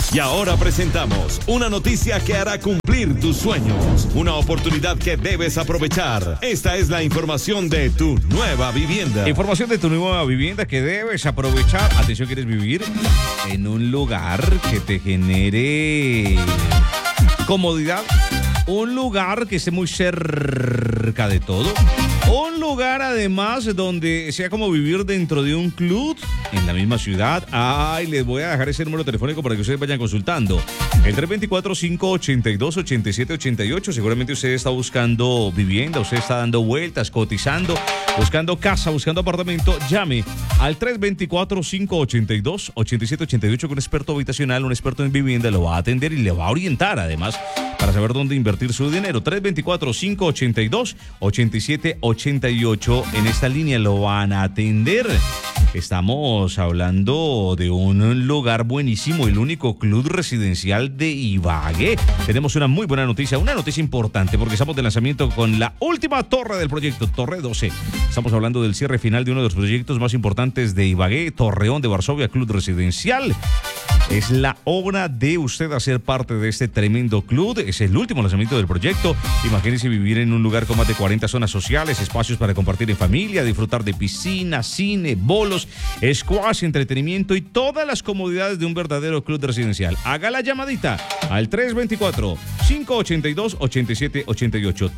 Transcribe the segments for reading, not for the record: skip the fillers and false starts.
Y ahora presentamos una noticia que hará cumplir tus sueños, una oportunidad que debes aprovechar. Esta es la información de tu nueva vivienda. Información de tu nueva vivienda que debes aprovechar. Atención, ¿quieres vivir en un lugar que te genere comodidad? Un lugar que esté muy cerca de todo. Un lugar además donde sea como vivir dentro de un club en la misma ciudad. Ay, les voy a dejar ese número telefónico para que ustedes vayan consultando. El 324-582-8788. Seguramente usted está buscando vivienda, usted está dando vueltas, cotizando, buscando casa, buscando apartamento. Llame al 324-582-8788 que un experto habitacional, un experto en vivienda lo va a atender y le va a orientar además para saber dónde invertir su dinero. 324-582-8788. En esta línea lo van a atender. Estamos hablando de un lugar buenísimo, el único club residencial de Ibagué. Tenemos una muy buena noticia, una noticia importante, porque estamos de lanzamiento con la última torre del proyecto, Torre 12. Estamos hablando del cierre final de uno de los proyectos más importantes de Ibagué, Torreón de Varsovia, club residencial. Es la hora de usted hacer parte de este tremendo club. Es el último lanzamiento del proyecto. Imagínese vivir en un lugar con más de 40 zonas sociales, espacios para compartir en familia, disfrutar de piscina, cine, bolos, squash, entretenimiento y todas las comodidades de un verdadero club residencial. Haga la llamadita al 324-582-8788.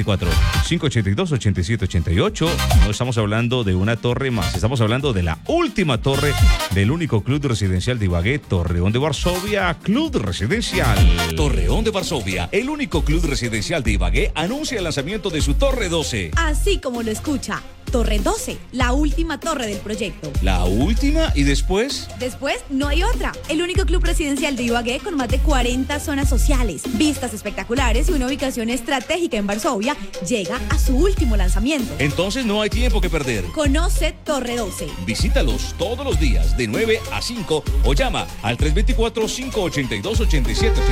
324-582-8788. No estamos hablando de una torre más, estamos hablando de la última torre del único club residencial de Ibagué, Torreón de Varsovia, Club Residencial. Torreón de Varsovia, el único club residencial de Ibagué, anuncia el lanzamiento de su Torre 12. Así como lo escucha, Torre 12, la última torre del proyecto. ¿La última? ¿Y después? Después no hay otra. El único club residencial de Ibagué con más de 40 zonas sociales, vistas espectaculares y una ubicación estratégica en Varsovia llega a su último lanzamiento. Entonces no hay tiempo que perder. Conoce Torre 12. Visítalos todos los días de 9 a 5 o llama al 324-582-8788.